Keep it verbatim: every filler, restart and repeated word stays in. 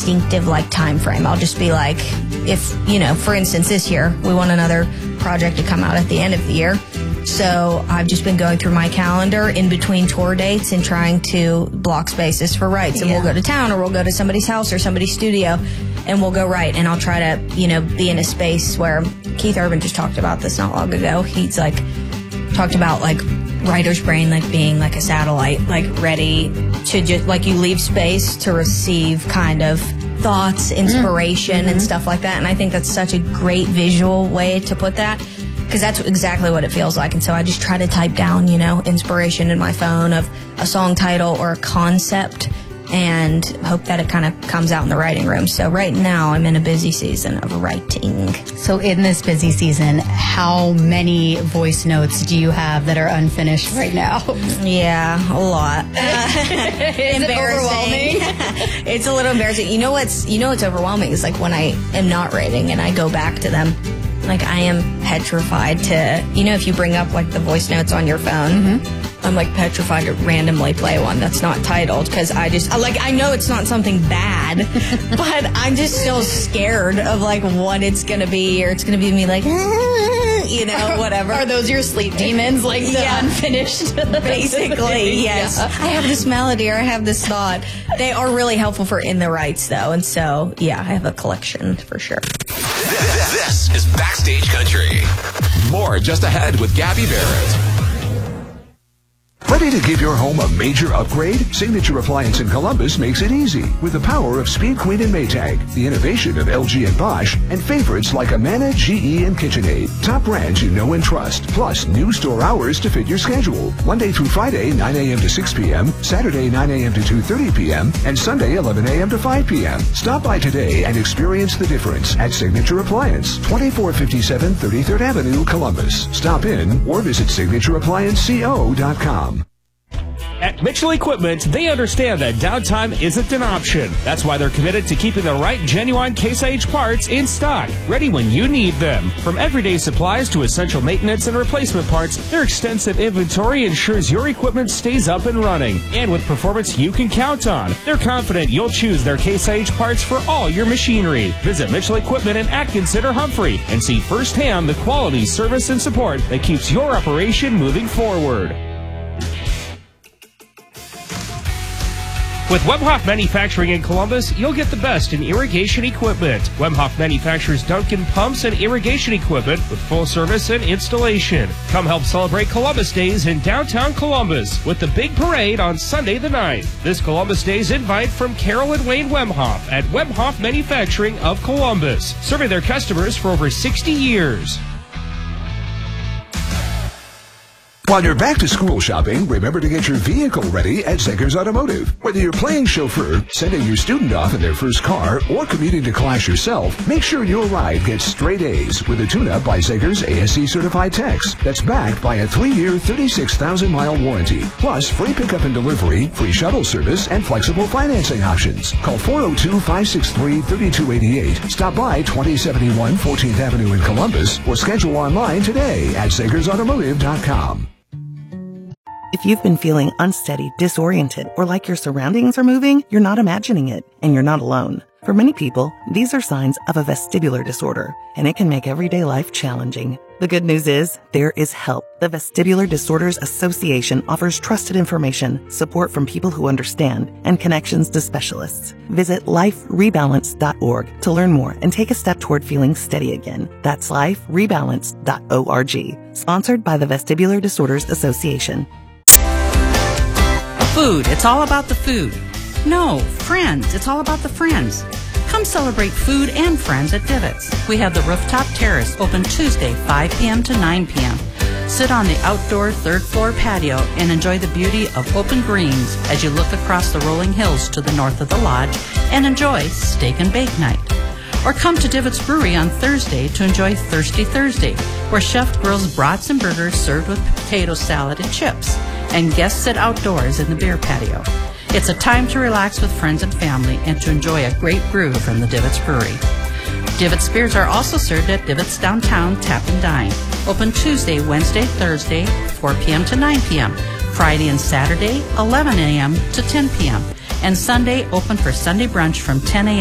instinctive like time frame. I'll just be like, if, you know, for instance, this year, we want another project to come out at the end of the year. So I've just been going through my calendar in between tour dates and trying to block spaces for writes. And yeah. we'll go to town, or we'll go to somebody's house or somebody's studio, and we'll go write. And I'll try to, you know, be in a space where Keith Urban just talked about this not long ago. He's like, talked about like writer's brain like being like a satellite, like ready to just, like you leave space to receive kind of thoughts, inspiration, mm-hmm. and stuff like that. And I think that's such a great visual way to put that, because that's exactly what it feels like. And so I just try to type down, you know, inspiration in my phone of a song title or a concept, and hope that it kind of comes out in the writing room. So right now I'm in a busy season of writing. So in this busy season, how many voice notes do you have that are unfinished right now? Yeah, a lot. Uh, Is it overwhelming? It's a little embarrassing. You know what's, you know what's overwhelming is like when I am not writing and I go back to them. Like, I am petrified to, you know, if you bring up, like, the voice notes on your phone, mm-hmm. I'm, like, petrified to randomly play one that's not titled, because I just, like, I know it's not something bad, but I'm just still scared of, like, what it's going to be, or it's going to be me, like, you know, whatever. Are those your sleep demons, like the yeah. unfinished? Basically, yes. Yeah. I have this melody, or I have this thought. They are really helpful for in the writes, though, and so, yeah, I have a collection for sure. This is Backstage Country. More just ahead with Gabby Barrett. Ready to give your home a major upgrade? Signature Appliance in Columbus makes it easy with the power of Speed Queen and Maytag, the innovation of L G and Bosch, and favorites like Amana, G E, and KitchenAid. Top brands you know and trust, plus new store hours to fit your schedule. Monday through Friday, nine a.m. to six p.m., Saturday, nine a.m. to two thirty p.m., and Sunday, eleven a.m. to five p.m. Stop by today and experience the difference at Signature Appliance, twenty-four fifty-seven thirty-third Avenue, Columbus. Stop in or visit signature appliance co dot com. At Mitchell Equipment, they understand that downtime isn't an option. That's why they're committed to keeping the right genuine Case I H parts in stock, ready when you need them. From everyday supplies to essential maintenance and replacement parts, their extensive inventory ensures your equipment stays up and running. And with performance you can count on, they're confident you'll choose their Case I H parts for all your machinery. Visit Mitchell Equipment in Atkinson or Humphrey and see firsthand the quality, service, and support that keeps your operation moving forward. With Wemhoff Manufacturing in Columbus, you'll get the best in irrigation equipment. Wemhoff manufactures Duncan pumps and irrigation equipment with full service and installation. Come help celebrate Columbus Days in downtown Columbus with the big parade on Sunday the ninth. This Columbus Day's invite from Carol and Wayne Wemhoff at Wemhoff Manufacturing of Columbus, serving their customers for over sixty years. While you're back to school shopping, remember to get your vehicle ready at Zegers Automotive. Whether you're playing chauffeur, sending your student off in their first car, or commuting to class yourself, make sure your ride gets straight A's with a tune-up by Zegers A S C certified techs that's backed by a three-year, thirty-six thousand mile warranty. Plus, free pickup and delivery, free shuttle service, and flexible financing options. Call four oh two, five six three, three two eight eight. Stop by twenty seventy-one fourteenth Avenue in Columbus, or schedule online today at zegers automotive dot com. If you've been feeling unsteady, disoriented, or like your surroundings are moving, you're not imagining it, and you're not alone. For many people, these are signs of a vestibular disorder, and it can make everyday life challenging. The good news is, there is help. The Vestibular Disorders Association offers trusted information, support from people who understand, and connections to specialists. Visit life rebalance dot org to learn more and take a step toward feeling steady again. That's life rebalance dot org. Sponsored by the Vestibular Disorders Association. Food, it's all about the food. No, friends, it's all about the friends. Come celebrate food and friends at Divots. We have the rooftop terrace open Tuesday, five p.m. to nine p.m. Sit on the outdoor third floor patio and enjoy the beauty of open greens as you look across the rolling hills to the north of the lodge and enjoy steak and bake night. Or come to Divots Brewery on Thursday to enjoy Thirsty Thursday, where Chef grills brats and burgers served with potato salad and chips, and guests sit outdoors in the beer patio. It's a time to relax with friends and family and to enjoy a great brew from the Divots Brewery. Divots beers are also served at Divots Downtown Tap and Dine. Open Tuesday, Wednesday, Thursday, four p.m. to nine p.m. Friday and Saturday, eleven a.m. to ten p.m. And Sunday open for Sunday brunch from ten a.m.